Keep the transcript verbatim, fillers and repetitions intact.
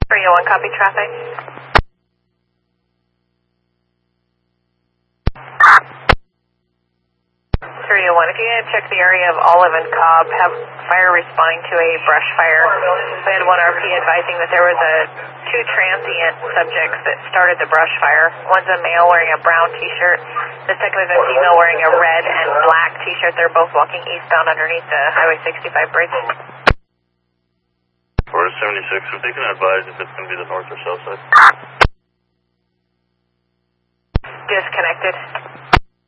three oh one, copy traffic. three oh one, if you're going to check the area of Olive and Cobb, have fire responding to a brush fire. We had one R P advising that there was a two transient subjects that started the brush fire. One's a male wearing a brown t-shirt. The second is a female wearing a red and black t-shirt. They're both walking eastbound underneath the Highway sixty-five bridge. four seventy-six, if they can advise if it's going to be the north or south side. Disconnected.